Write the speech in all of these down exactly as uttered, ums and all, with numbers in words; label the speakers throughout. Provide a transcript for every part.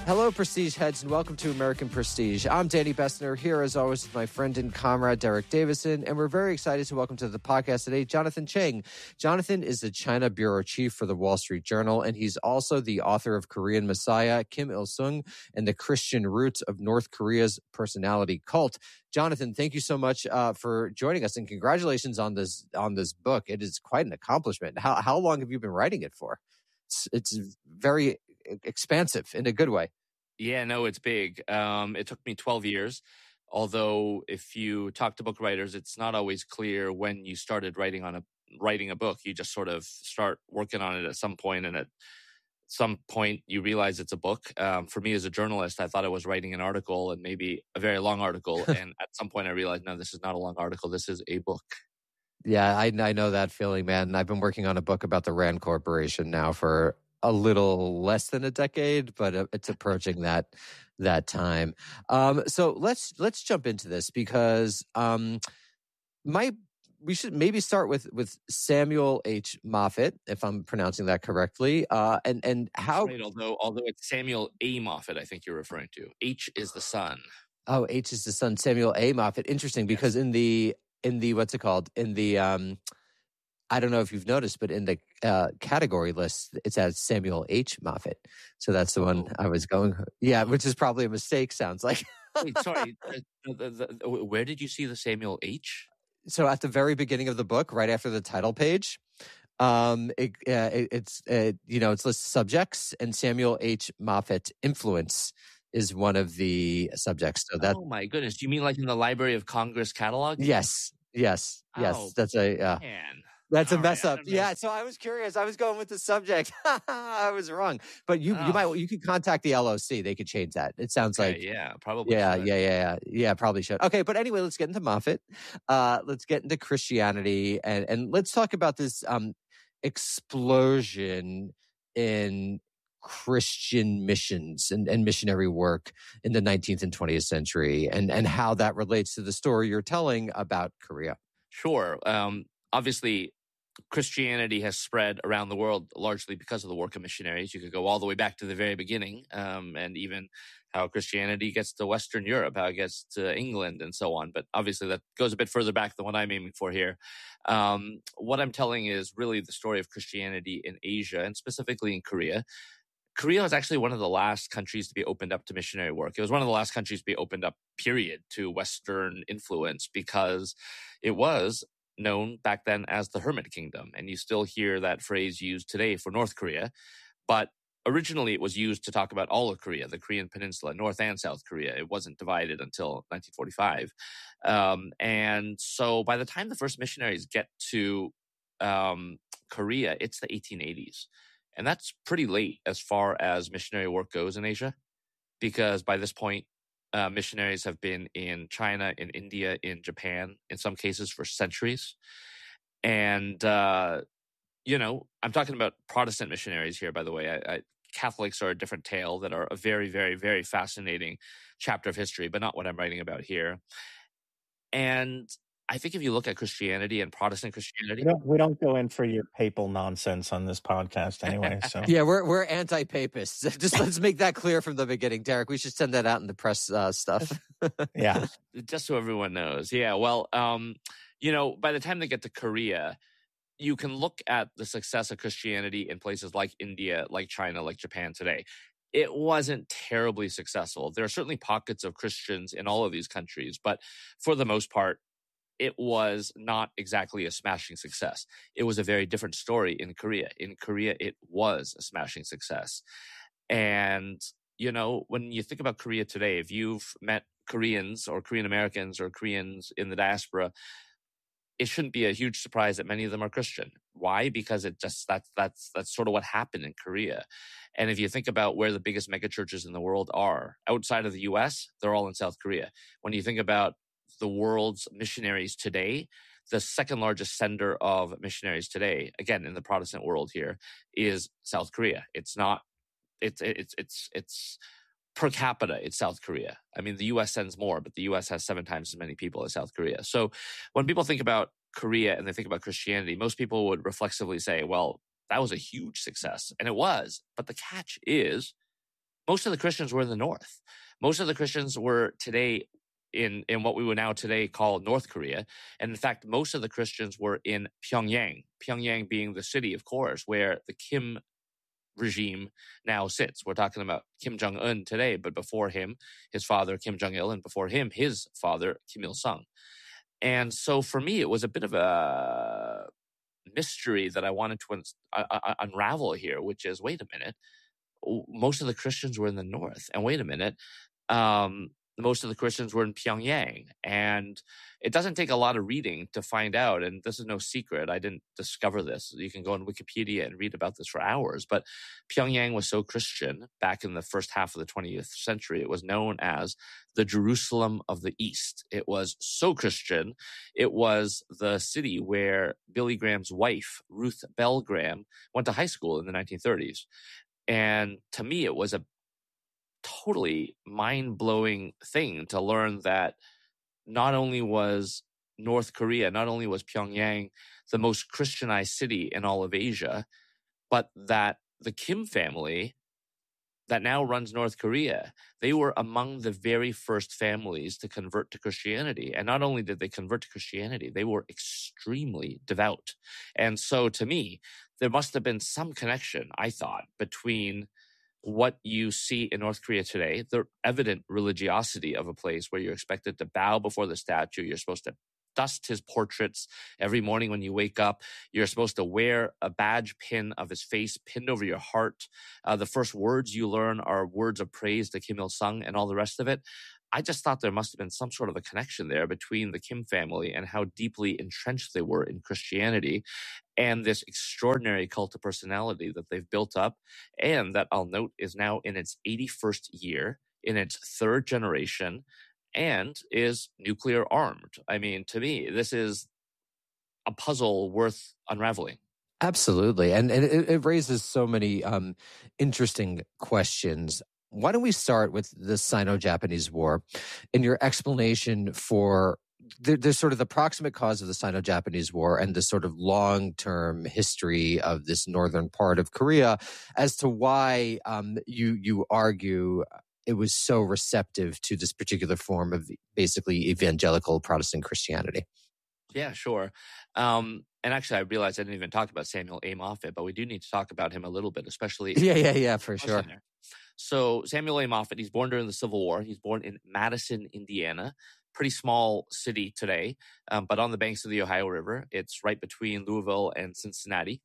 Speaker 1: Hello, Prestige heads, and welcome to American Prestige. I'm Danny Bessner, here as always with my friend and comrade, Derek Davison, and we're very excited to welcome to the podcast today, Jonathan Chang. Jonathan is the China bureau chief for the Wall Street Journal, and he's also the author of Korean Messiah, Kim Il-sung, and the Christian Roots of North Korea's Personality Cult. Jonathan, thank you so much uh, for joining us, and congratulations on this on this book. It is quite an accomplishment. How how long have you been writing it for? It's, it's very expansive in a good way.
Speaker 2: Yeah, no, it's big. Um, it took me twelve years. Although if you talk to book writers, it's not always clear when you started writing on a writing a book. You just sort of start working on it at some point, and at some point you realize it's a book. Um, for me as a journalist, I thought I was writing an article and maybe a very long article. And at some point I realized, no, this is not a long article. This is a book.
Speaker 1: Yeah, I, I know that feeling, man. I've been working on a book about the Rand Corporation now for a little less than a decade, but it's approaching that that time. Um, so let's let's jump into this because um, my we should maybe start with with Samuel H. Moffett, if I'm pronouncing that correctly, uh, and and how.
Speaker 2: Right, although although it's Samuel A. Moffett, I think you're referring to. H is the son.
Speaker 1: Oh, H is the son. Samuel A. Moffett. Interesting, because in the in the what's it called in the um, I don't know if you've noticed, but in the uh, category list, it says Samuel H. Moffett. So that's the one I was going. Yeah, which is probably a mistake, sounds like.
Speaker 2: Wait, sorry. The, the, the, where did you see the Samuel H?
Speaker 1: So at the very beginning of the book, right after the title page, um, it, uh, it, it's, uh, you know, it's listed subjects, and Samuel H. Moffett influence is one of the subjects. So that.
Speaker 2: Oh, my goodness. You mean like in the Library of Congress catalog?
Speaker 1: Yes, yes, yes.
Speaker 2: Oh,
Speaker 1: that's a. Uh,
Speaker 2: man.
Speaker 1: That's
Speaker 2: All
Speaker 1: a mess
Speaker 2: right,
Speaker 1: up. Yeah, so I was curious. I was going with the subject. I was wrong. But you,
Speaker 2: oh.
Speaker 1: you might you could contact the L O C. They could change that. It sounds
Speaker 2: okay,
Speaker 1: like
Speaker 2: yeah, probably.
Speaker 1: Yeah,
Speaker 2: should.
Speaker 1: yeah, yeah, yeah. Yeah, probably should. Okay, but anyway, let's get into Moffett. Uh, let's get into Christianity, and and let's talk about this um, explosion in Christian missions and, and missionary work in the nineteenth and twentieth century, and and how that relates to the story you're telling about Korea.
Speaker 2: Sure. Um, obviously, Christianity has spread around the world largely because of the work of missionaries. You could go all the way back to the very beginning, um, and even how Christianity gets to Western Europe, how it gets to England, and so on. But obviously, that goes a bit further back than what I'm aiming for here. Um, what I'm telling is really the story of Christianity in Asia, and specifically in Korea. Korea was actually one of the last countries to be opened up to missionary work. It was one of the last countries to be opened up, period, to Western influence, because it was known back then as the Hermit Kingdom. And you still hear that phrase used today for North Korea. But originally it was used to talk about all of Korea, the Korean Peninsula, North and South Korea. It wasn't divided until nineteen forty-five. Um, and so by the time the first missionaries get to um, Korea, it's the eighteen eighties. And that's pretty late as far as missionary work goes in Asia, because by this point, Uh, missionaries have been in China, in India, in Japan, in some cases for centuries. And, uh, you know, I'm talking about Protestant missionaries here, by the way. I, I, Catholics are a different tale that are a very, very, very fascinating chapter of history, but not what I'm writing about here. And I think if you look at Christianity and Protestant Christianity,
Speaker 3: we don't, we don't go in for your papal nonsense on this podcast anyway. So
Speaker 1: yeah, we're we're anti-papists. Just let's make that clear from the beginning, Derek. We should send that out in the press uh, stuff.
Speaker 3: Yeah,
Speaker 2: just so everyone knows. Yeah, well, um, you know, by the time they get to Korea, you can look at the success of Christianity in places like India, like China, like Japan today. It wasn't terribly successful. There are certainly pockets of Christians in all of these countries, but for the most part, it was not exactly a smashing success. It was a very different story in Korea. In Korea, it was a smashing success. And, you know, when you think about Korea today, if you've met Koreans or Korean Americans or Koreans in the diaspora, it shouldn't be a huge surprise that many of them are Christian. Why? Because it just that's that's that's sort of what happened in Korea. And if you think about where the biggest megachurches in the world are, outside of the U S, they're all in South Korea. When you think about the world's missionaries today, the second largest sender of missionaries today, again in the Protestant world here, is South Korea. It's not. It's it's it's it's per capita. It's South Korea. I mean, the U S sends more, but the U S has seven times as many people as South Korea. So when people think about Korea and they think about Christianity, most people would reflexively say, "Well, that was a huge success," and it was. But the catch is, most of the Christians were in the north. Most of the Christians were today in, in what we would now today call North Korea. And in fact, most of the Christians were in Pyongyang, Pyongyang being the city, of course, where the Kim regime now sits. We're talking about Kim Jong-un today, but before him, his father, Kim Jong-il, and before him, his father, Kim Il-sung. And so for me, it was a bit of a mystery that I wanted to un- uh, unravel here, which is, wait a minute, most of the Christians were in the north. And wait a minute, um, most of the Christians were in Pyongyang. And it doesn't take a lot of reading to find out, and this is no secret. I didn't discover this. You can go on Wikipedia and read about this for hours. But Pyongyang was so Christian back in the first half of the twentieth century. It was known as the Jerusalem of the East. It was so Christian. It was the city where Billy Graham's wife, Ruth Bell Graham, went to high school in the nineteen thirties. And to me, it was a totally mind-blowing thing to learn that not only was North Korea, not only was Pyongyang the most Christianized city in all of Asia, but that the Kim family that now runs North Korea, they were among the very first families to convert to Christianity. And not only did they convert to Christianity, they were extremely devout. And so to me, there must have been some connection, I thought, between what you see in North Korea today, the evident religiosity of a place where you're expected to bow before the statue, you're supposed to dust his portraits every morning when you wake up. You're supposed to wear a badge pin of his face pinned over your heart. Uh, the first words you learn are words of praise to Kim Il-sung and all the rest of it. I just thought there must have been some sort of a connection there between the Kim family and how deeply entrenched they were in Christianity and this extraordinary cult of personality that they've built up, and that I'll note is now in its eighty-first year, in its third generation, and is nuclear armed. I mean, to me, this is a puzzle worth unraveling.
Speaker 1: Absolutely. And, and it, it raises so many um, interesting questions. Why don't we start with the Sino-Japanese War and your explanation for the, the sort of the proximate cause of the Sino-Japanese War and the sort of long-term history of this northern part of Korea as to why um, you you argue it was so receptive to this particular form of basically evangelical Protestant Christianity.
Speaker 2: Yeah, sure. Um, and actually, I realized I didn't even talk about Samuel A. Moffett, but we do need to talk about him a little bit, especially.
Speaker 1: Yeah, yeah, yeah, for sure.
Speaker 2: There. So Samuel A. Moffett, he's born during the Civil War. He's born in Madison, Indiana. Pretty small city today, um, but on the banks of the Ohio River. It's right between Louisville and Cincinnati.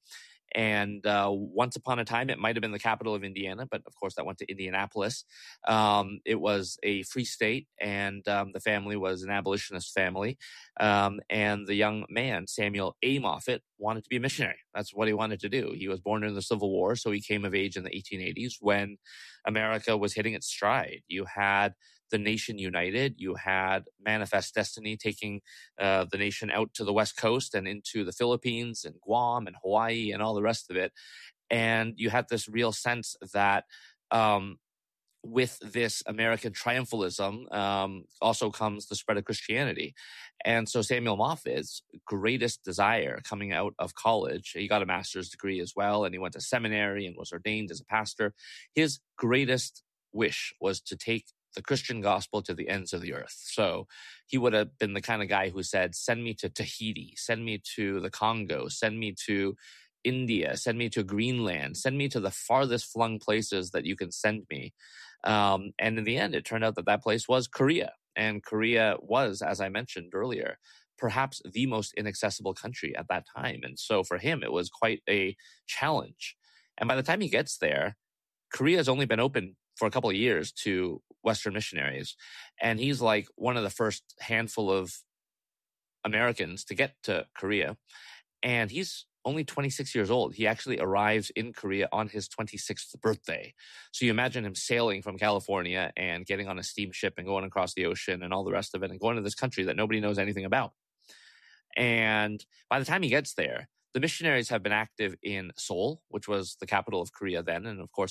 Speaker 2: And uh, once upon a time, it might have been the capital of Indiana, but of course that went to Indianapolis. Um, it was a free state, and um, the family was an abolitionist family. Um, and the young man, Samuel A. Moffett, wanted to be a missionary. That's what he wanted to do. He was born during the Civil War, so he came of age in the eighteen eighties when America was hitting its stride. You had the nation united. You had Manifest Destiny taking uh, the nation out to the West Coast and into the Philippines and Guam and Hawaii and all the rest of it. And you had this real sense that um, with this American triumphalism um, also comes the spread of Christianity. And so Samuel Moffett's greatest desire coming out of college, he got a master's degree as well, and he went to seminary and was ordained as a pastor. His greatest wish was to take the Christian gospel to the ends of the earth. So he would have been the kind of guy who said, send me to Tahiti, send me to the Congo, send me to India, send me to Greenland, send me to the farthest flung places that you can send me. Um, and in the end, it turned out that that place was Korea. And Korea was, as I mentioned earlier, perhaps the most inaccessible country at that time. And so for him, it was quite a challenge. And by the time he gets there, Korea has only been open for a couple of years to Western missionaries. And he's like one of the first handful of Americans to get to Korea. And he's only twenty-six years old. He actually arrives in Korea on his twenty-sixth birthday. So you imagine him sailing from California and getting on a steamship and going across the ocean and all the rest of it and going to this country that nobody knows anything about. And by the time he gets there, the missionaries have been active in Seoul, which was the capital of Korea then, and of course is the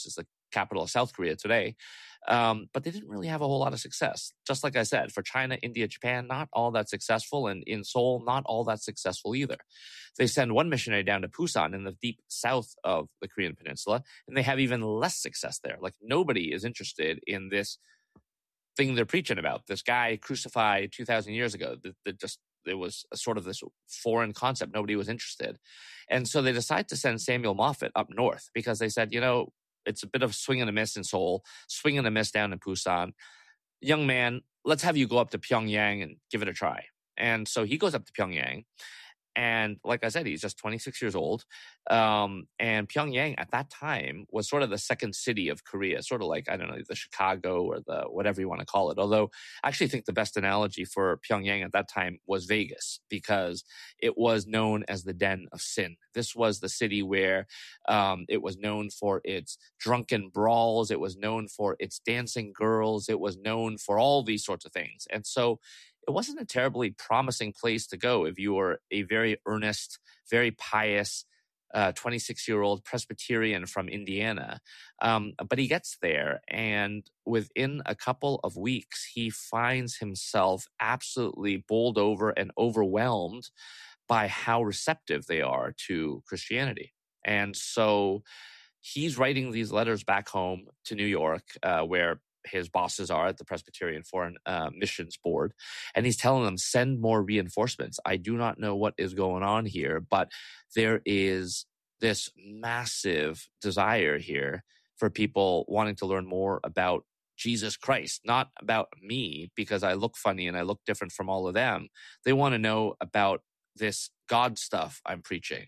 Speaker 2: capital of South Korea today. Um, but they didn't really have a whole lot of success. Just like I said, for China, India, Japan, not all that successful. And in Seoul, not all that successful either. They send one missionary down to Busan in the deep south of the Korean peninsula, and they have even less success there. Like, nobody is interested in this thing they're preaching about. This guy crucified two thousand years ago. That, that just it was a sort of this foreign concept. Nobody was interested. And so they decide to send Samuel Moffat up north because they said, you know, it's a bit of swing and a miss in Seoul, swing and a miss down in Busan. Young man, let's have you go up to Pyongyang and give it a try. And so he goes up to Pyongyang. And like I said, he's just twenty-six years old. Um, and Pyongyang at that time was sort of the second city of Korea, sort of like, I don't know, the Chicago or the whatever you want to call it. Although I actually think the best analogy for Pyongyang at that time was Vegas, because it was known as the den of sin. This was the city where um, it was known for its drunken brawls. It was known for its dancing girls. It was known for all these sorts of things. And so it wasn't a terribly promising place to go if you were a very earnest, very pious uh, twenty-six-year-old Presbyterian from Indiana. Um, but he gets there, and within a couple of weeks, he finds himself absolutely bowled over and overwhelmed by how receptive they are to Christianity. And so he's writing these letters back home to New York, uh, where his bosses are at the Presbyterian Foreign uh, Missions Board. And he's telling them, send more reinforcements. I do not know what is going on here, but there is this massive desire here for people wanting to learn more about Jesus Christ, not about me because I look funny and I look different from all of them. They want to know about this God stuff I'm preaching.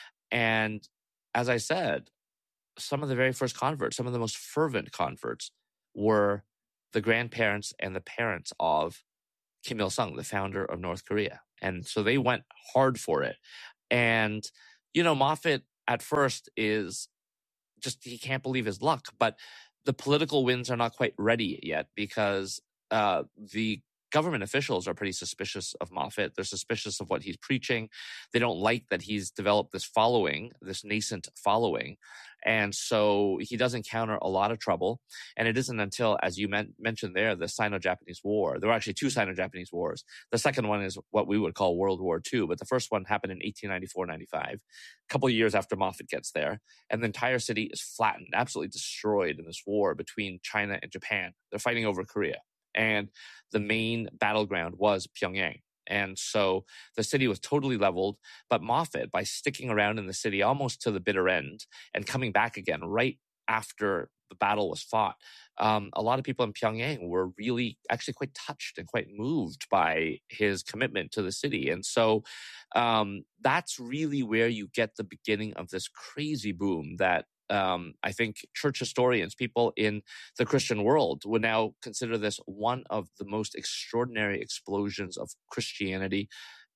Speaker 2: And as I said, some of the very first converts, some of the most fervent converts, were the grandparents and the parents of Kim Il-sung, the founder of North Korea. And so they went hard for it. And, you know, Moffat at first is just, he can't believe his luck, but the political winds are not quite ready yet because uh, the government officials are pretty suspicious of Moffat. They're suspicious of what he's preaching. They don't like that he's developed this following, this nascent following. And so he does encounter a lot of trouble. And it isn't until, as you men- mentioned there, the Sino-Japanese War. There were actually two Sino-Japanese wars. The second one is what we would call World War Two. But the first one happened in eighteen ninety-four ninety-five, a couple of years after Moffat gets there. And the entire city is flattened, absolutely destroyed in this war between China and Japan. They're fighting over Korea. And the main battleground was Pyongyang. And so the city was totally leveled. But Moffat, by sticking around in the city almost to the bitter end and coming back again right after the battle was fought, um, a lot of people in Pyongyang were really actually quite touched and quite moved by his commitment to the city. And so um, that's really where you get the beginning of this crazy boom that Um, I think church historians, people in the Christian world, would now consider this one of the most extraordinary explosions of Christianity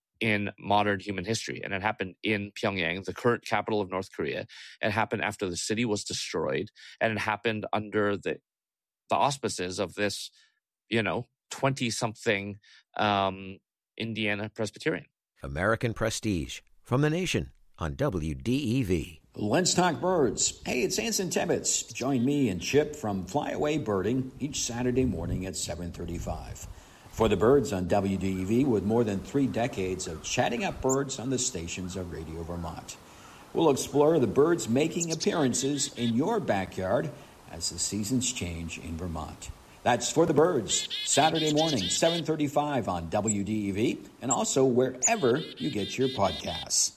Speaker 2: in modern human history. And it happened in Pyongyang, the current capital of North Korea. It happened after the city was destroyed, and it happened under the the auspices of this, you know, twenty-something um, Indiana Presbyterian.
Speaker 4: American Prestige from The Nation on W D E V.
Speaker 5: Let's talk birds. Hey, it's Anson Tibbetts. Join me and Chip from Flyaway Birding each Saturday morning at seven thirty-five. For the birds on W D E V, with more than three decades of chatting up birds on the stations of Radio Vermont. We'll explore the birds making appearances in your backyard as the seasons change in Vermont. That's For the Birds, Saturday morning, seven thirty-five on W D E V, and also wherever you get your podcasts.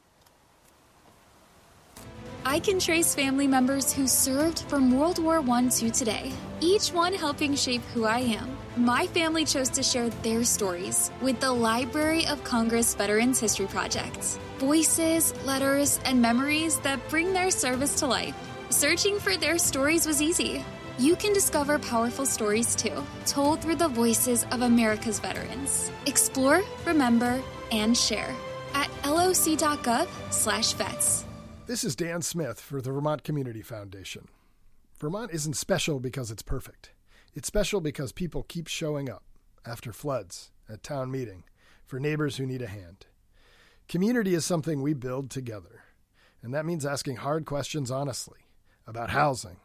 Speaker 6: I can trace family members who served from World War One to today, each one helping shape who I am. My family chose to share their stories with the Library of Congress Veterans History Project. Voices, letters, and memories that bring their service to life. Searching for their stories was easy. You can discover powerful stories too, told through the voices of America's veterans. Explore, remember, and share at loc.gov slash vets.
Speaker 7: This is Dan Smith for the Vermont Community Foundation. Vermont isn't special because it's perfect. It's special because people keep showing up after floods, at town meeting, for neighbors who need a hand. Community is something we build together, and that means asking hard questions honestly about housing,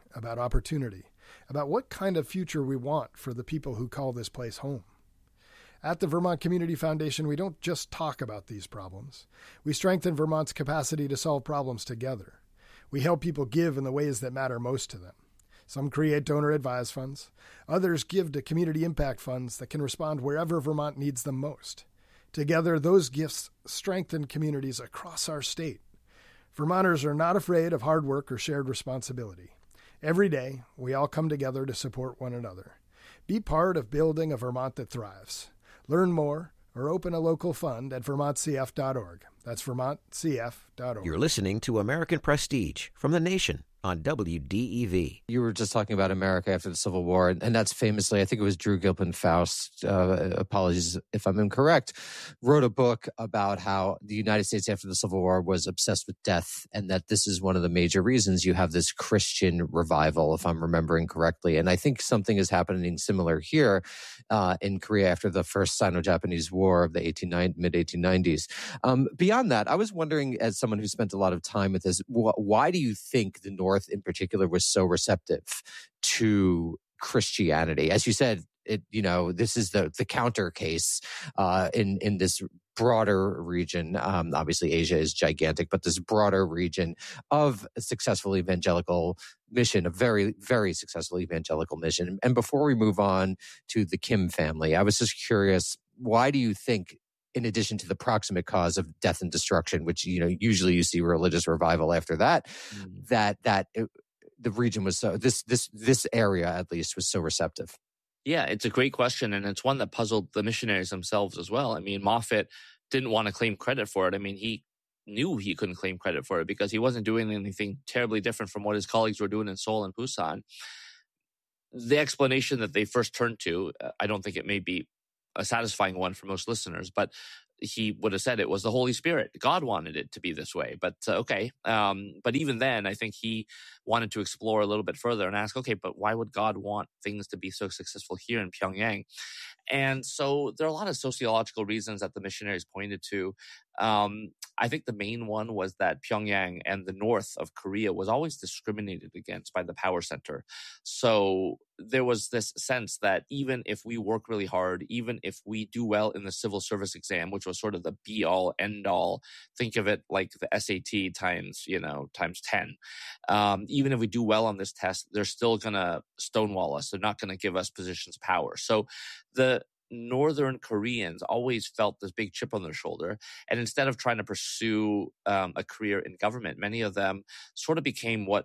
Speaker 7: about opportunity, about what kind of future we want for the people who call this place home. At the Vermont Community Foundation, we don't just talk about these problems. We strengthen Vermont's capacity to solve problems together. We help people give in the ways that matter most to them. Some create donor-advised funds. Others give to community impact funds that can respond wherever Vermont needs them most. Together, those gifts strengthen communities across our state. Vermonters are not afraid of hard work or shared responsibility. Every day, we all come together to support one another. Be part of building a Vermont that thrives. Learn more or open a local fund at vermont c f dot org. That's vermont c f dot org.
Speaker 4: You're listening to American Prestige from The Nation on W D E V.
Speaker 1: You were just talking about America after the Civil War, and, and that's famously, I think it was Drew Gilpin Faust, uh, apologies if I'm incorrect, wrote a book about how the United States after the Civil War was obsessed with death, and that this is one of the major reasons you have this Christian revival, if I'm remembering correctly. And I think something is happening similar here uh, in Korea after the first Sino-Japanese War of the mid eighteen nineties. Um, beyond that, I was wondering, as someone who spent a lot of time with this, wh- why do you think the North in particular was so receptive to Christianity? As you said, it, you know, this is the the counter case uh, in in this broader region. Um, obviously, Asia is gigantic, but this broader region of a successful evangelical mission, a very, very successful evangelical mission. And before we move on to the Kim family, I was just curious, why do you think, in addition to the proximate cause of death and destruction, which, you know, usually you see religious revival after that, mm. that that it, the region was so, this this this area at least was so receptive?
Speaker 2: Yeah, it's a great question, and it's one that puzzled the missionaries themselves as well. I mean, Moffat didn't want to claim credit for it. I mean, he knew he couldn't claim credit for it because he wasn't doing anything terribly different from what his colleagues were doing in Seoul and Busan. The explanation that they first turned to, I don't think it may be a satisfying one for most listeners, but he would have said it was the Holy Spirit. God wanted it to be this way, but uh, okay. Um, but even then, I think he wanted to explore a little bit further and ask, okay, but why would God want things to be so successful here in Pyongyang? And so there are a lot of sociological reasons that the missionaries pointed to. Um, I think the main one was that Pyongyang and the north of Korea was always discriminated against by the power center. So there was this sense that even if we work really hard, even if we do well in the civil service exam, which was sort of the be all end all, think of it like the S A T times, you know, times ten. Um, even if we do well on this test, they're still going to stonewall us. They're not going to give us positions of power. So the Northern Koreans always felt this big chip on their shoulder. And instead of trying to pursue um, a career in government, many of them sort of became what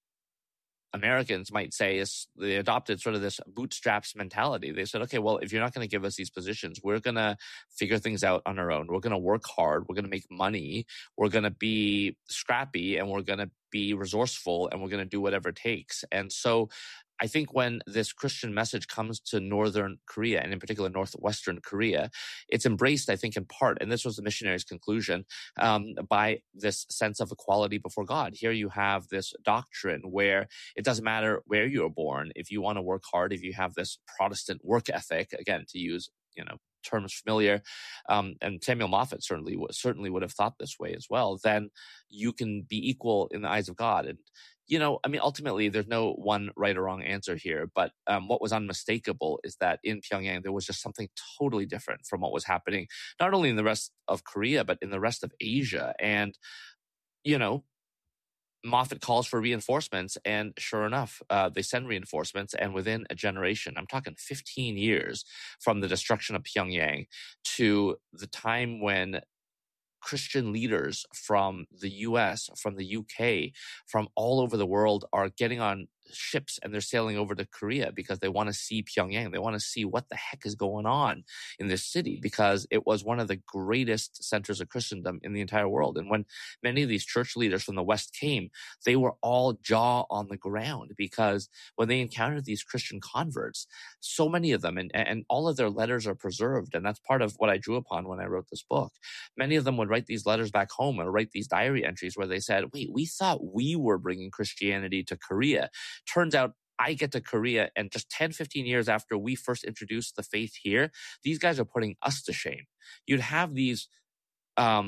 Speaker 2: Americans might say is they adopted sort of this bootstraps mentality. They said, okay, well, if you're not going to give us these positions, we're going to figure things out on our own. We're going to work hard. We're going to make money. We're going to be scrappy, and we're going to be resourceful, and we're going to do whatever it takes. And so I think when this Christian message comes to Northern Korea, and in particular Northwestern Korea, it's embraced, I think, in part, and this was the missionaries' conclusion, um, by this sense of equality before God. Here you have this doctrine where it doesn't matter where you were born. If you want to work hard, if you have this Protestant work ethic, again, to use, you know, terms familiar, um, and Samuel Moffat certainly certainly would have thought this way as well, then you can be equal in the eyes of God. And you know, I mean, ultimately, there's no one right or wrong answer here. But um, what was unmistakable is that in Pyongyang, there was just something totally different from what was happening, not only in the rest of Korea, but in the rest of Asia. And, you know, Moffat calls for reinforcements. And sure enough, uh, they send reinforcements. And within a generation, I'm talking fifteen years from the destruction of Pyongyang to the time when Christian leaders from the U S, from the U K, from all over the world are getting on ships and they're sailing over to Korea because they want to see Pyongyang. They want to see what the heck is going on in this city because it was one of the greatest centers of Christendom in the entire world. And when many of these church leaders from the West came, they were all jaw on the ground because when they encountered these Christian converts, so many of them, and, and all of their letters are preserved. And that's part of what I drew upon when I wrote this book. Many of them would write these letters back home or write these diary entries where they said, wait, we thought we were bringing Christianity to Korea. Turns out I get to Korea, and just ten, fifteen years after we first introduced the faith here, these guys are putting us to shame. You'd have these um,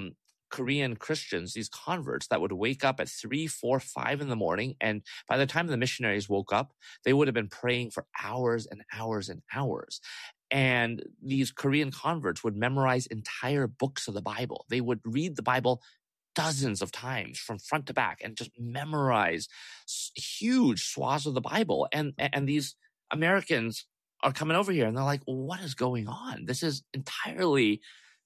Speaker 2: Korean Christians, these converts that would wake up at three, four, five in the morning. And by the time the missionaries woke up, they would have been praying for hours and hours and hours. And these Korean converts would memorize entire books of the Bible. They would read the Bible dozens of times from front to back and just memorize huge swaths of the Bible. And, and these Americans are coming over here and they're like, well, what is going on? This is entirely,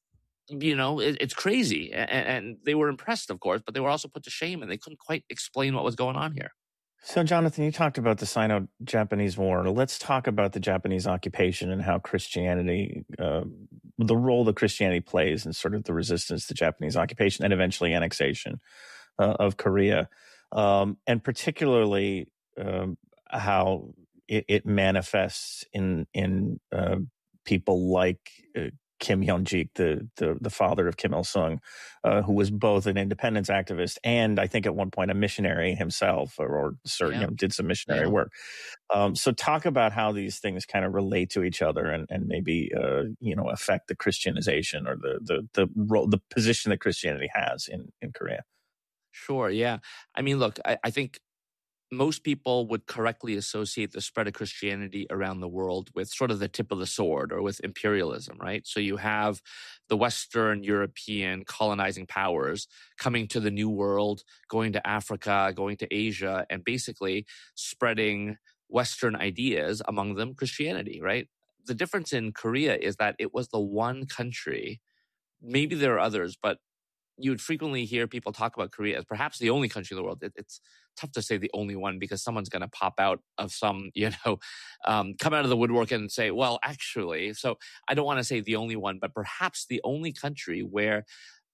Speaker 2: you know, it, it's crazy. And, and they were impressed, of course, but they were also put to shame and they couldn't quite explain what was going on here.
Speaker 3: So, Jonathan, you talked about the Sino-Japanese War. Let's talk about the Japanese occupation and how Christianity, uh, the role that Christianity plays in sort of the resistance to Japanese occupation and eventually annexation uh, of Korea, um, and particularly um, how it, it manifests in in uh, people like uh, Kim Hyung-jik, the, the the father of Kim Il-sung, uh, who was both an independence activist and I think at one point a missionary himself, or, or certain, yeah. you know, did some missionary yeah. work. Um, so talk about how these things kind of relate to each other and, and maybe uh, you know affect the Christianization or the the the role, the position that Christianity has in, in Korea.
Speaker 2: Sure, yeah. I mean, look, I, I think most people would correctly associate the spread of Christianity around the world with sort of the tip of the sword or with imperialism, right? So you have the Western European colonizing powers coming to the New World, going to Africa, going to Asia, and basically spreading Western ideas, among them Christianity, right? The difference in Korea is that it was the one country, maybe there are others, but you would frequently hear people talk about Korea as perhaps the only country in the world. It, it's tough to say the only one because someone's going to pop out of some, you know, um, come out of the woodwork and say, well, actually, so I don't want to say the only one, but perhaps the only country where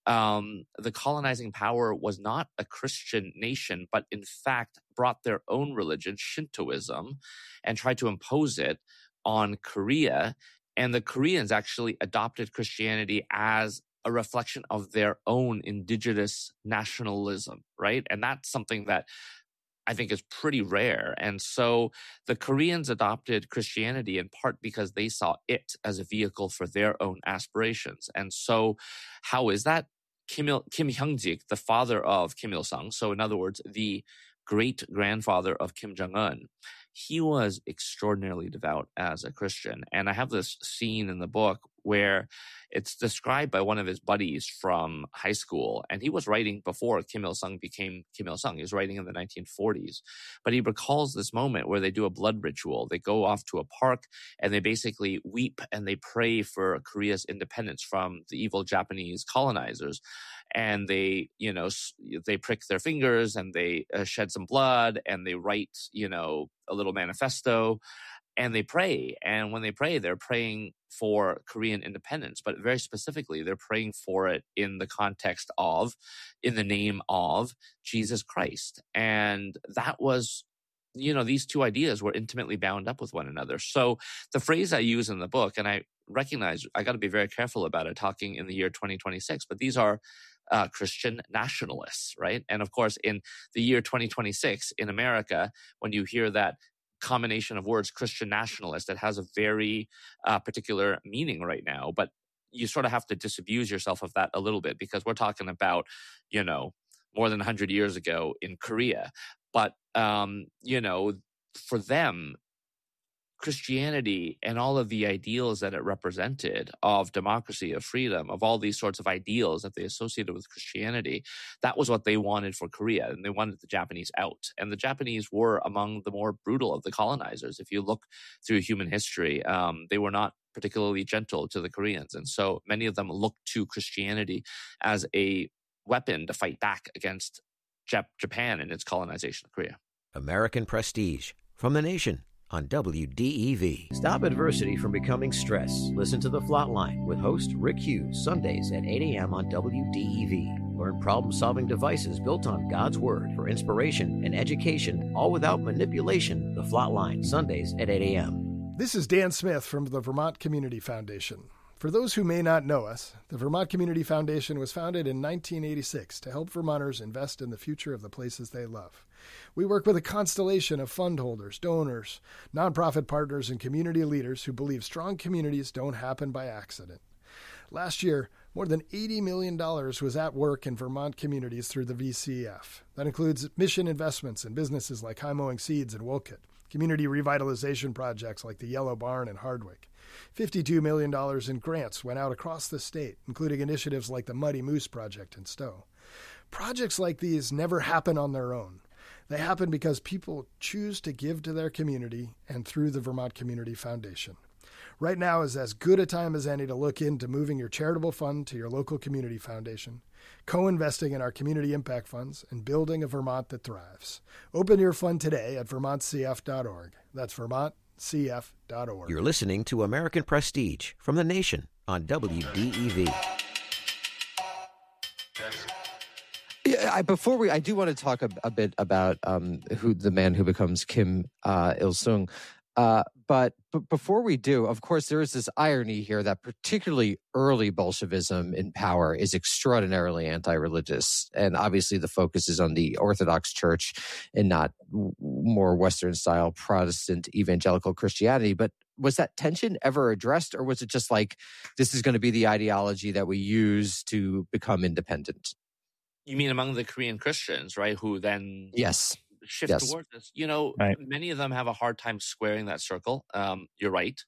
Speaker 2: um, the colonizing power was not a Christian nation, but in fact brought their own religion, Shintoism, and tried to impose it on Korea. And the Koreans actually adopted Christianity as a reflection of their own indigenous nationalism, right? And that's something that I think is pretty rare. And so the Koreans adopted Christianity in part because they saw it as a vehicle for their own aspirations. And so how is that? Kim, Il- Kim Hyung-jik, the father of Kim Il-sung, so in other words, the great-grandfather of Kim Jong-un, he was extraordinarily devout as a Christian. And I have this scene in the book where it's described by one of his buddies from high school. And he was writing before Kim Il-sung became Kim Il-sung. He was writing in the nineteen forties. But he recalls this moment where they do a blood ritual. They go off to a park and they basically weep and they pray for Korea's independence from the evil Japanese colonizers. And they, you know, they prick their fingers and they uh, shed some blood and they write, you know, a little manifesto and they pray. And when they pray, they're praying for Korean independence, but very specifically, they're praying for it in the context of, in the name of Jesus Christ. And that was, you know, these two ideas were intimately bound up with one another. So the phrase I use in the book, and I recognize I got to be very careful about it talking in the year twenty twenty-six, but these are Uh, Christian nationalists, right? And of course, in the year twenty twenty-six in America, when you hear that combination of words, Christian nationalist, it has a very uh, particular meaning right now. But you sort of have to disabuse yourself of that a little bit because we're talking about, you know, more than one hundred years ago in Korea. But, um, you know, for them, Christianity and all of the ideals that it represented of democracy, of freedom, of all these sorts of ideals that they associated with Christianity, that was what they wanted for Korea. And they wanted the Japanese out. And the Japanese were among the more brutal of the colonizers. If you look through human history, um, they were not particularly gentle to the Koreans. And so many of them looked to Christianity as a weapon to fight back against Jap- Japan and its colonization of Korea.
Speaker 4: American Prestige from The Nation on W D E V. Stop adversity from becoming stress. Listen to The Flatline with host Rick Hughes, Sundays at eight a.m. on W D E V. Learn problem-solving devices built on God's Word for inspiration and education, all without manipulation. The Flatline, Sundays at eight a.m.
Speaker 7: This is Dan Smith from the Vermont Community Foundation. For those who may not know us, the Vermont Community Foundation was founded in nineteen eighty-six to help Vermonters invest in the future of the places they love. We work with a constellation of fund holders, donors, nonprofit partners, and community leaders who believe strong communities don't happen by accident. Last year, More than eighty million dollars was at work in Vermont communities through the V C F. That includes mission investments in businesses like High Mowing Seeds in Wolcott, community revitalization projects like the Yellow Barn in Hardwick. fifty-two million dollars in grants went out across the state, including initiatives like the Muddy Moose Project in Stowe. Projects like these never happen on their own. They happen because people choose to give to their community and through the Vermont Community Foundation. Right now is as good a time as any to look into moving your charitable fund to your local community foundation, co-investing in our community impact funds, and building a Vermont that thrives. Open your fund today at vermont c f dot org. That's vermont c f dot org.
Speaker 4: You're listening to American Prestige from The Nation on W D E V.
Speaker 1: Yeah, I, before we, I do want to talk a, a bit about um, who the man who becomes Kim uh, Il-sung. Uh, but, but before we do, of course, there is this irony here that particularly early Bolshevism in power is extraordinarily anti-religious. And obviously the focus is on the Orthodox Church and not w- more Western-style Protestant evangelical Christianity. But was that tension ever addressed, or was it just like, this is going to be the ideology that we use to become independent?
Speaker 2: You mean among the Korean Christians, right? Who then
Speaker 1: yes.
Speaker 2: shift
Speaker 1: yes.
Speaker 2: towards this? You know,
Speaker 3: right.
Speaker 2: Many of them have a hard time squaring that circle. Um, you're right.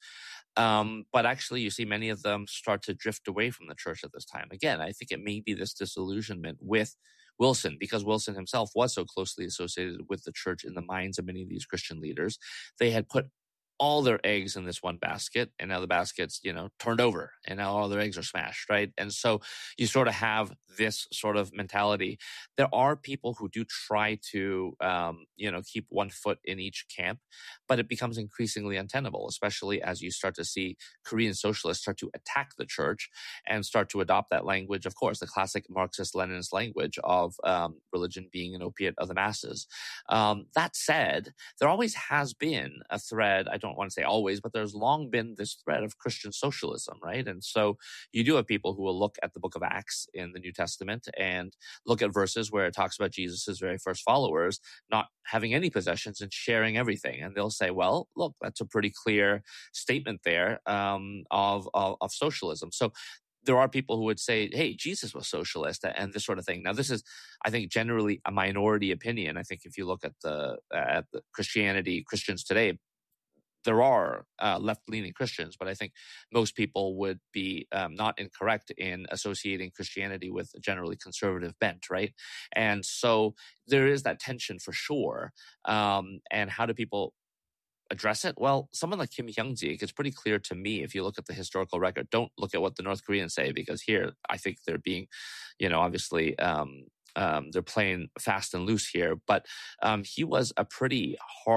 Speaker 2: Um, but actually, you see many of them start to drift away from the church at this time. Again, I think it may be this disillusionment with Wilson, because Wilson himself was so closely associated with the church in the minds of many of these Christian leaders. They had put all their eggs in this one basket, and now the basket's, you know, turned over, and now all their eggs are smashed, right? And so you sort of have this sort of mentality. There are people who do try to, um, you know, keep one foot in each camp, but it becomes increasingly untenable, especially as you start to see Korean socialists start to attack the church and start to adopt that language, of course, the classic Marxist-Leninist language of um, religion being an opiate of the masses. Um, that said, there always has been a thread, I don't I don't want to say always, but there's long been this thread of Christian socialism, right? And so you do have people who will look at the book of Acts in the New Testament and look at verses where it talks about Jesus's very first followers not having any possessions and sharing everything. And they'll say, well, look, that's a pretty clear statement there um, of, of, of socialism. So there are people who would say, hey, Jesus was socialist and this sort of thing. Now, this is, I think, generally a minority opinion. I think if you look at the, at the Christianity, Christians today, there are uh, left-leaning Christians, but I think most people would be um, not incorrect in associating Christianity with a generally conservative bent, right? And so there is that tension for sure. Um, and how do people address it? Well, someone like Kim Hyung-sik, it's pretty clear to me if you look at the historical record. Don't look at what the North Koreans say, because here I think they're being, you know, obviously um, um, they're playing fast and loose here. But um, he was a pretty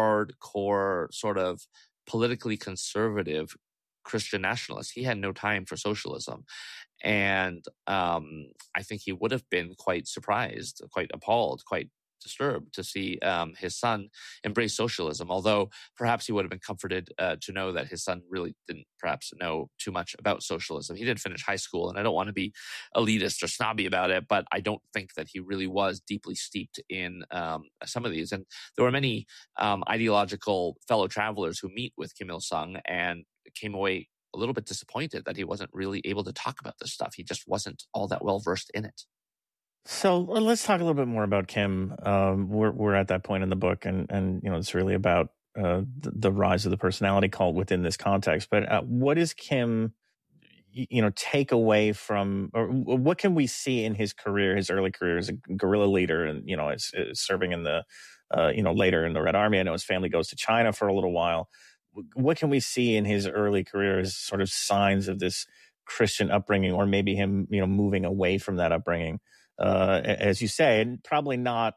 Speaker 2: hardcore sort of politically conservative Christian nationalist. He had no time for socialism. And um, I think he would have been quite surprised, quite appalled, quite disturbed to see um, his son embrace socialism, although perhaps he would have been comforted uh, to know that his son really didn't perhaps know too much about socialism. He didn't finish high school, and I don't want to be elitist or snobby about it, but I don't think that he really was deeply steeped in um, some of these. And there were many um, ideological fellow travelers who meet with Kim Il-sung and came away a little bit disappointed that he wasn't really able to talk about this stuff. He just wasn't all that well versed in it.
Speaker 3: So let's talk a little bit more about Kim. Um, we're we're at that point in the book, and and you know it's really about uh, the, the rise of the personality cult within this context. But uh, what does Kim, you know, take away from, or what can we see in his career, his early career as a guerrilla leader, and you know, is, is serving in the, uh, you know, later in the Red Army. I know his family goes to China for a little while. What can we see in his early career as sort of signs of this Christian upbringing, or maybe him, you know, moving away from that upbringing? Uh, as you say, and probably not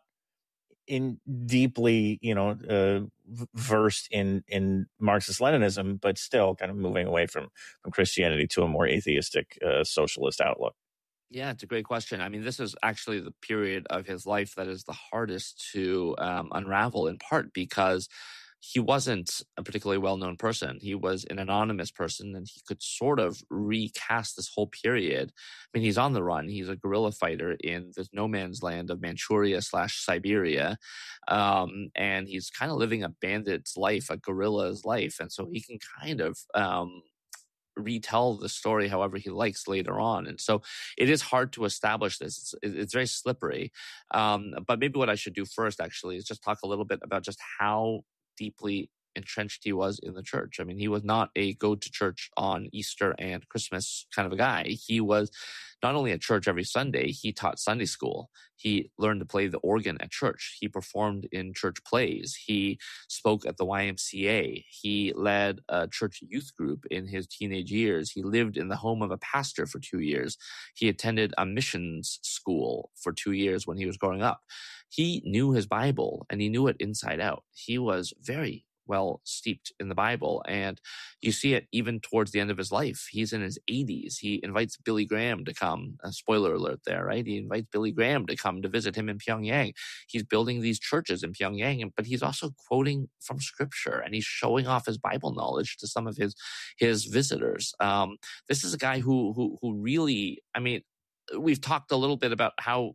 Speaker 3: in deeply, you know, uh, versed in in Marxist-Leninism, but still kind of moving away from from Christianity to a more atheistic, uh, socialist outlook.
Speaker 2: Yeah, it's a great question. I mean, this is actually the period of his life that is the hardest to um, unravel, in part because he wasn't a particularly well-known person. He was an anonymous person, and he could sort of recast this whole period. I mean, he's on the run. He's a guerrilla fighter in this no man's land of Manchuria slash Siberia. Um, and he's kind of living a bandit's life, a guerrilla's life. And so he can kind of um, retell the story however he likes later on. And so it is hard to establish this. It's, it's very slippery. Um, but maybe what I should do first, actually, is just talk a little bit about just how deeply entrenched he was in the church. I mean, he was not a go to church on Easter and Christmas kind of a guy. He was not only at church every Sunday, he taught Sunday school. He learned to play the organ at church. He performed in church plays. He spoke at the Y M C A. He led a church youth group in his teenage years. He lived in the home of a pastor for two years. He attended a missions school for two years when he was growing up. He knew his Bible and he knew it inside out. He was very well steeped in the Bible. And you see it even towards the end of his life. He's in his eighties. He invites Billy Graham to come. A spoiler alert there, right? He invites Billy Graham to come to visit him in Pyongyang. He's building these churches in Pyongyang, but he's also quoting from scripture and he's showing off his Bible knowledge to some of his, his visitors. Um, this is a guy who, who, who really, I mean, we've talked a little bit about how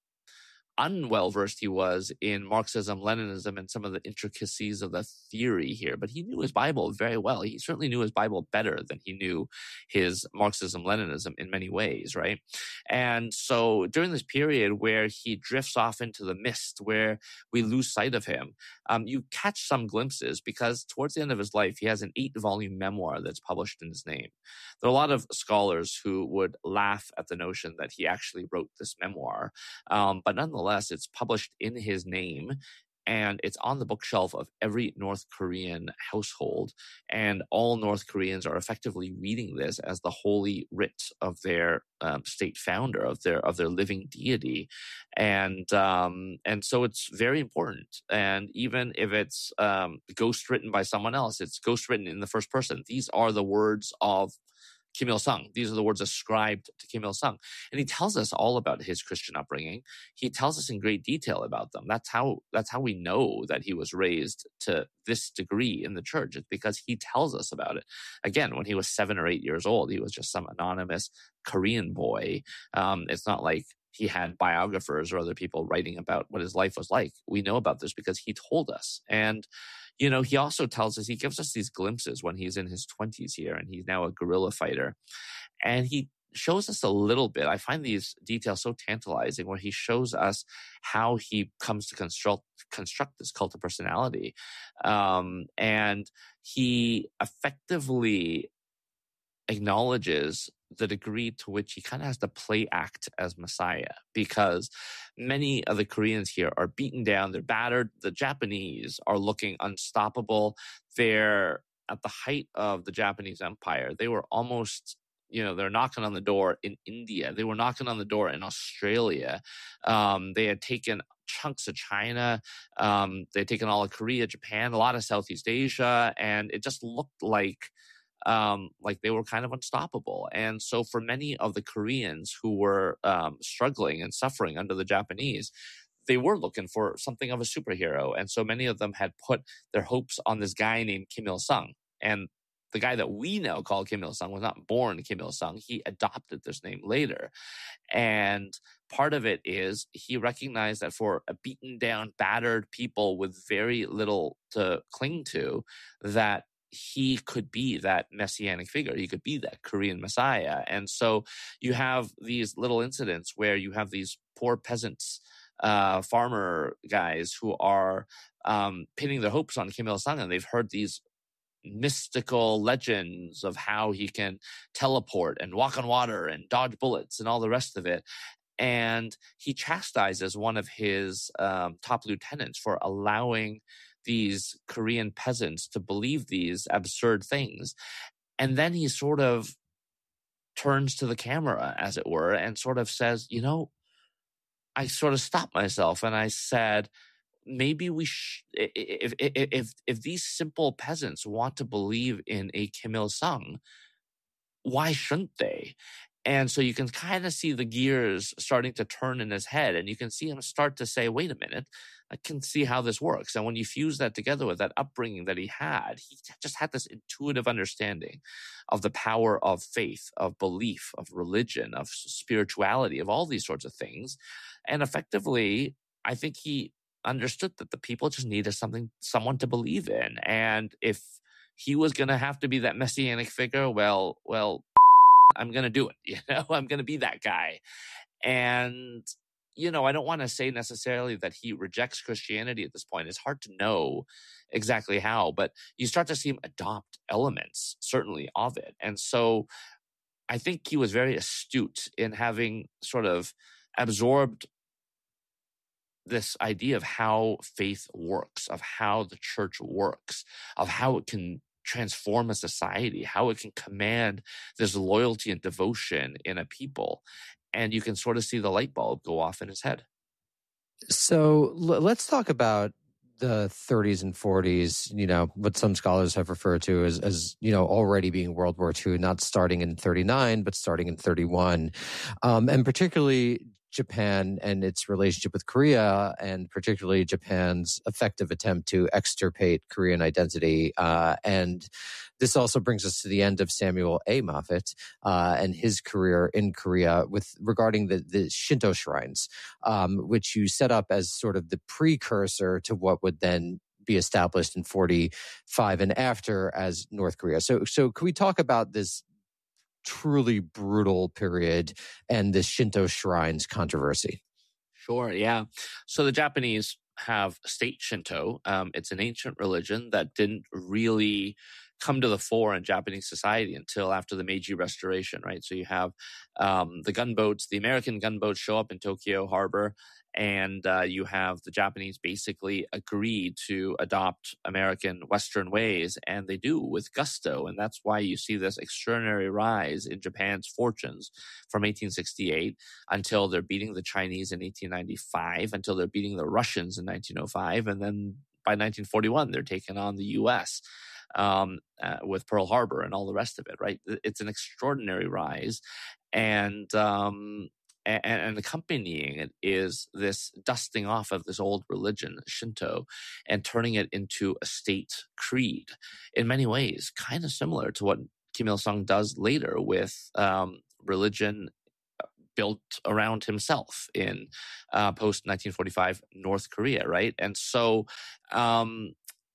Speaker 2: unwell versed he was in Marxism, Leninism, and some of the intricacies of the theory here. But he knew his Bible very well. He certainly knew his Bible better than he knew his Marxism, Leninism in many ways, right? And so during this period where he drifts off into the mist, where we lose sight of him, um, you catch some glimpses because towards the end of his life, he has an eight-volume memoir that's published in his name. There are a lot of scholars who would laugh at the notion that he actually wrote this memoir, um, but nonetheless, it's published in his name and it's on the bookshelf of every North Korean household. And all North Koreans are effectively reading this as the holy writ of their um, state founder, of their of their living deity. And um, and so it's very important. And even if it's um, ghost written by someone else, it's ghost written in the first person. These are the words of Kim Il-sung. These are the words ascribed to Kim Il-sung. And he tells us all about his Christian upbringing. He tells us in great detail about them. That's how that's how we know that he was raised to this degree in the church. It's because he tells us about it. Again, when he was seven or eight years old, he was just some anonymous Korean boy. Um, it's not like he had biographers or other people writing about what his life was like. We know about this because he told us. And you know, he also tells us, he gives us these glimpses when he's in his twenties here and he's now a guerrilla fighter. And he shows us a little bit. I find these details so tantalizing where he shows us how he comes to construct, construct this cult of personality. Um, and he effectively acknowledges the degree to which he kind of has to play act as Messiah, because many of the Koreans here are beaten down, they're battered. The Japanese are looking unstoppable. They're at the height of the Japanese Empire. They were almost, you know, they're knocking on the door in India. They were knocking on the door in Australia. Um, they had taken chunks of China. Um, they had taken all of Korea, Japan, a lot of Southeast Asia, and it just looked like Um, like they were kind of unstoppable. And so for many of the Koreans who were um, struggling and suffering under the Japanese, they were looking for something of a superhero. And so many of them had put their hopes on this guy named Kim Il-sung. And the guy that we now call Kim Il-sung was not born Kim Il-sung. He adopted this name later. And part of it is he recognized that for a beaten down, battered people with very little to cling to, that he could be that messianic figure. He could be that Korean Messiah. And so you have these little incidents where you have these poor peasants, uh, farmer guys who are um, pinning their hopes on Kim Il-sung, and they've heard these mystical legends of how he can teleport and walk on water and dodge bullets and all the rest of it. And he chastises one of his um, top lieutenants for allowing these Korean peasants to believe these absurd things. And then he sort of turns to the camera, as it were, and sort of says, you know, I sort of stopped myself and I said, maybe we sh- if, if, if, if these simple peasants want to believe in a Kim Il-sung, why shouldn't they? And so you can kind of see the gears starting to turn in his head, and you can see him start to say, wait a minute, I can see how this works. And when you fuse that together with that upbringing that he had, he just had this intuitive understanding of the power of faith, of belief, of religion, of spirituality, of all these sorts of things. And effectively, I think he understood that the people just needed something, someone to believe in. And if he was going to have to be that messianic figure. Well, well, I'm going to do it. You know, I'm going to be that guy. And, you know, I don't want to say necessarily that he rejects Christianity at this point. It's hard to know exactly how, but you start to see him adopt elements, certainly, of it. And so I think he was very astute in having sort of absorbed this idea of how faith works, of how the church works, of how it can transform a society, how it can command this loyalty and devotion in a people. And you can sort of see the light bulb go off in his head.
Speaker 1: So l- let's talk about the thirties and forties, you know, what some scholars have referred to as, as, you know, already being World War Two, not starting in thirty-nine, but starting in thirty-one. Um, and particularly Japan and its relationship with Korea, and particularly Japan's effective attempt to extirpate Korean identity. Uh, and this also brings us to the end of Samuel A. Moffett uh, and his career in Korea with regarding the, the Shinto shrines, um, which you set up as sort of the precursor to what would then be established in forty-five and after as North Korea. So, so can we talk about this truly brutal period and the Shinto shrines controversy?
Speaker 2: Sure, yeah. So the Japanese have state Shinto. Um, it's an ancient religion that didn't really come to the fore in Japanese society until after the Meiji Restoration, right? So you have um, the gunboats, the American gunboats show up in Tokyo Harbor, and uh, you have the Japanese basically agree to adopt American Western ways, and they do with gusto. And that's why you see this extraordinary rise in Japan's fortunes from eighteen sixty-eight until they're beating the Chinese in eighteen ninety-five, until they're beating the Russians in nineteen oh five, and then by nineteen forty-one, they're taking on the U S um, uh, with Pearl Harbor and all the rest of it, right? It's an extraordinary rise. And, um, and, and accompanying it is this dusting off of this old religion, Shinto, and turning it into a state creed in many ways, kind of similar to what Kim Il-sung does later with um, religion built around himself in uh, post nineteen forty-five North Korea, right? And so um,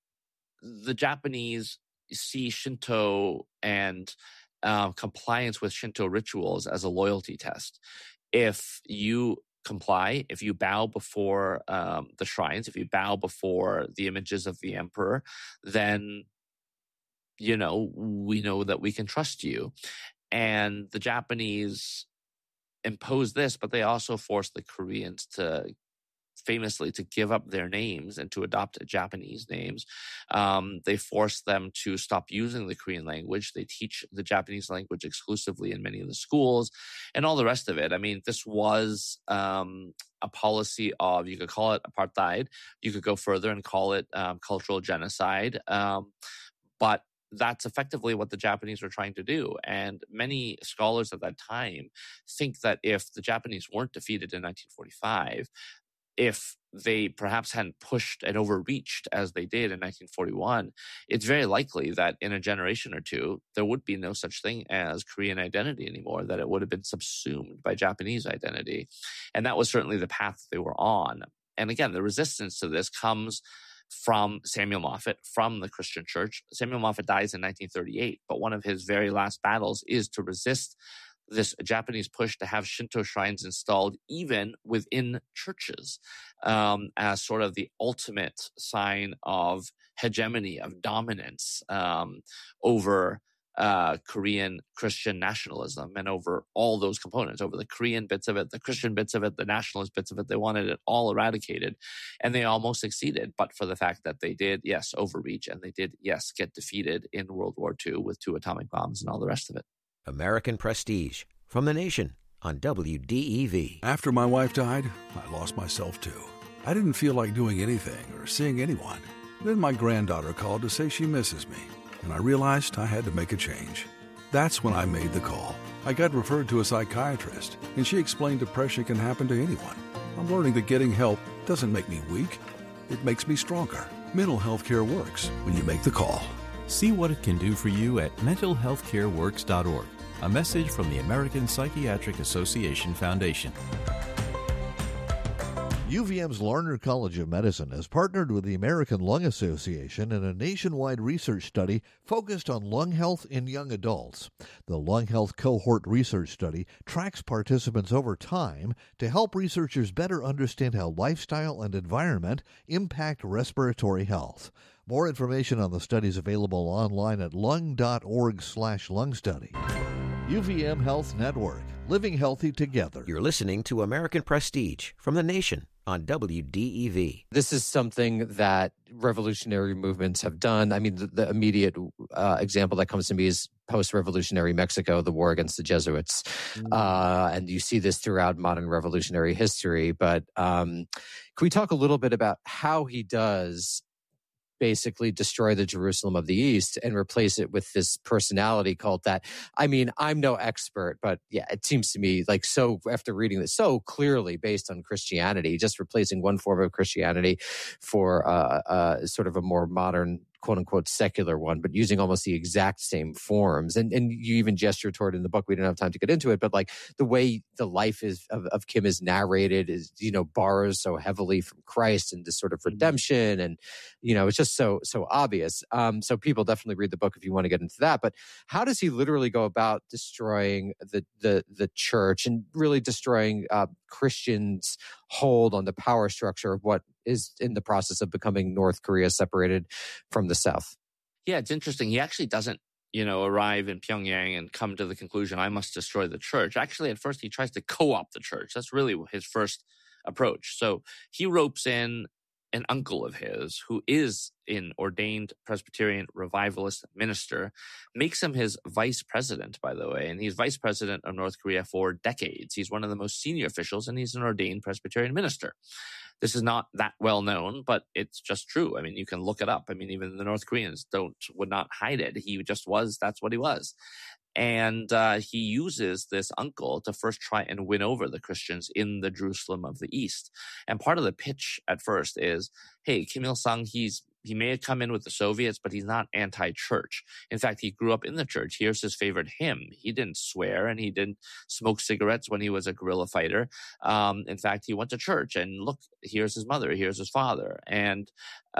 Speaker 2: the Japanese see Shinto and uh, compliance with Shinto rituals as a loyalty test. If you comply, if you bow before um, the shrines, if you bow before the images of the emperor, then, you know, we know that we can trust you. And the Japanese impose this, but they also force the Koreans to famously to give up their names and to adopt Japanese names. Um, they force them to stop using the Korean language. They teach the Japanese language exclusively in many of the schools and all the rest of it. I mean, this was um, a policy of, you could call it apartheid. You could go further and call it um, cultural genocide. Um, but that's effectively what the Japanese were trying to do. And many scholars at that time think that if the Japanese weren't defeated in nineteen forty-five, if they perhaps hadn't pushed and overreached as they did in nineteen forty-one, it's very likely that in a generation or two, there would be no such thing as Korean identity anymore, that it would have been subsumed by Japanese identity. And that was certainly the path they were on. And again, the resistance to this comes from Samuel Moffett, from the Christian Church. Samuel Moffett dies in nineteen thirty-eight, but one of his very last battles is to resist this Japanese push to have Shinto shrines installed even within churches um, as sort of the ultimate sign of hegemony, of dominance um, over uh, Korean Christian nationalism and over all those components, over the Korean bits of it, the Christian bits of it, the nationalist bits of it. They wanted it all eradicated, and they almost succeeded, but for the fact that they did, yes, overreach, and they did, yes, get defeated in World War Two with two atomic bombs and all the rest of it.
Speaker 4: American Prestige from The Nation on W D E V.
Speaker 8: After my wife died, I lost myself too. I didn't feel like doing anything or seeing anyone. Then my granddaughter called to say she misses me, and I realized I had to make a change. That's when I made the call. I got referred to a psychiatrist, and she explained depression can happen to anyone. I'm learning that getting help doesn't make me weak. It makes me stronger. Mental health care works when you make the call.
Speaker 9: See what it can do for you at mental health care works dot org. A message from the American Psychiatric Association Foundation.
Speaker 10: U V M's Larner College of Medicine has partnered with the American Lung Association in a nationwide research study focused on lung health in young adults. The Lung Health Cohort Research Study tracks participants over time to help researchers better understand how lifestyle and environment impact respiratory health. More information on the study is available online at lung.org slash lung study. U V M Health Network, living healthy together.
Speaker 4: You're listening to American Prestige from The Nation on W D E V.
Speaker 1: This is something that revolutionary movements have done. I mean, the, the immediate uh, example that comes to me is post-revolutionary Mexico, the war against the Jesuits. Mm. Uh, and you see this throughout modern revolutionary history. But um, can we talk a little bit about how he does basically destroy the Jerusalem of the East and replace it with this personality cult that, I mean, I'm no expert, but yeah, it seems to me like so, after reading this, so clearly based on Christianity, just replacing one form of Christianity for uh, uh, sort of a more modern, quote unquote, secular one, but using almost the exact same forms. And and you even gesture toward in the book, we didn't have time to get into it, but like the way the life is of, of Kim is narrated is, you know, borrows so heavily from Christ and this sort of redemption. And, you know, it's just so, so obvious. Um, so people definitely read the book if you want to get into that. But how does he literally go about destroying the, the, the church and really destroying uh, Christians' hold on the power structure of what is in the process of becoming North Korea separated from the South?
Speaker 2: Yeah, it's interesting. He actually doesn't, you know, arrive in Pyongyang and come to the conclusion, I must destroy the church. Actually, at first, he tries to co-opt the church. That's really his first approach. So he ropes in an uncle of his who is an ordained Presbyterian revivalist minister, makes him his vice president, by the way. And he's vice president of North Korea for decades. He's one of the most senior officials, and he's an ordained Presbyterian minister. This is not that well known, but it's just true. I mean, you can look it up. I mean, even the North Koreans don't would not hide it. He just was, that's what he was. And uh, he uses this uncle to first try and win over the Christians in the Jerusalem of the East. And part of the pitch at first is, hey, Kim Il-sung, he's he may have come in with the Soviets, but he's not anti-church. In fact, he grew up in the church. Here's his favorite hymn. He didn't swear and he didn't smoke cigarettes when he was a guerrilla fighter. Um, in fact, he went to church and look, here's his mother, here's his father. And